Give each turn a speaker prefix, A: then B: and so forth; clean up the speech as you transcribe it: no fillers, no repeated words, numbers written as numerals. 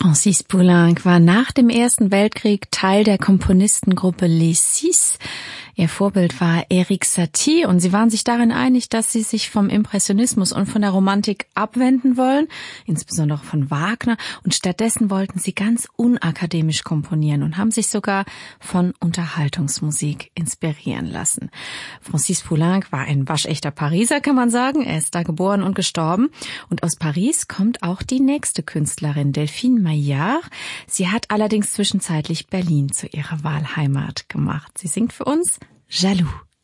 A: Francis Poulenc war nach dem Ersten Weltkrieg Teil der Komponistengruppe Les Six. Ihr Vorbild war Erik Satie und sie waren sich darin einig, dass sie sich vom Impressionismus und von der Romantik abwenden wollen, insbesondere von Wagner, und stattdessen wollten sie ganz unakademisch komponieren und haben sich sogar von Unterhaltungsmusik inspirieren lassen. Francis Poulenc war ein waschechter Pariser, kann man sagen. Er ist da geboren und gestorben. Und aus Paris kommt auch die nächste Künstlerin, Delphine Maillard. Sie hat allerdings zwischenzeitlich Berlin zu ihrer Wahlheimat gemacht. Sie singt für uns Jaloux.